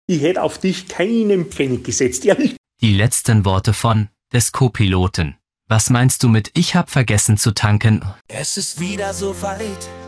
Ich hätte auf dich keinen Pfennig gesetzt, ehrlich. Die letzten Worte des Co-Piloten. Was meinst du mit "Ich hab vergessen zu tanken"? Es ist wieder so weit.